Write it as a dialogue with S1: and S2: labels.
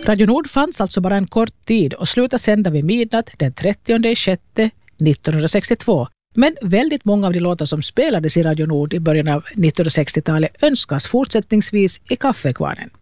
S1: Radio Nord fanns alltså bara en kort tid och slutade sända vid midnatt den 30/6/1962. Men väldigt många av de låtar som spelades i Radio Nord i början av 1960-talet önskas fortsättningsvis i kaffekvarnen.